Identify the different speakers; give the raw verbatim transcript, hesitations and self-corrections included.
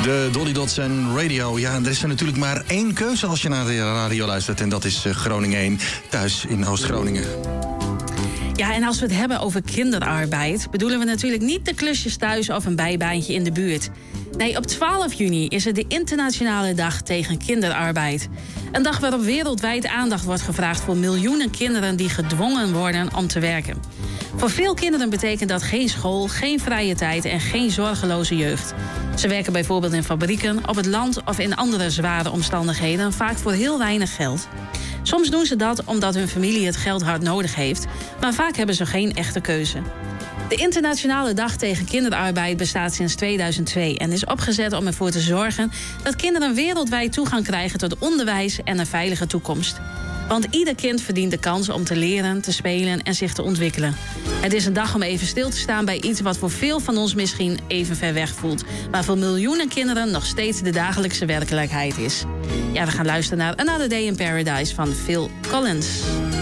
Speaker 1: De Dolly Dots en Radio. Ja, er is er natuurlijk maar één keuze als je naar de radio luistert. En dat is Groningen één, thuis in Oost-Groningen.
Speaker 2: Ja, en als we het hebben over kinderarbeid, bedoelen we natuurlijk niet de klusjes thuis of een bijbaantje in de buurt. Nee, op twaalf juni is het de Internationale Dag tegen Kinderarbeid. Een dag waarop wereldwijd aandacht wordt gevraagd voor miljoenen kinderen die gedwongen worden om te werken. Voor veel kinderen betekent dat geen school, geen vrije tijd en geen zorgeloze jeugd. Ze werken bijvoorbeeld in fabrieken, op het land of in andere zware omstandigheden, vaak voor heel weinig geld. Soms doen ze dat omdat hun familie het geld hard nodig heeft, maar vaak hebben ze geen echte keuze. De Internationale Dag tegen Kinderarbeid bestaat sinds tweeduizend twee... en is opgezet om ervoor te zorgen dat kinderen wereldwijd toegang krijgen tot onderwijs en een veilige toekomst. Want ieder kind verdient de kans om te leren, te spelen en zich te ontwikkelen. Het is een dag om even stil te staan bij iets wat voor veel van ons misschien even ver weg voelt, maar voor miljoenen kinderen nog steeds de dagelijkse werkelijkheid is. Ja, we gaan luisteren naar Another Day in Paradise van Phil Collins.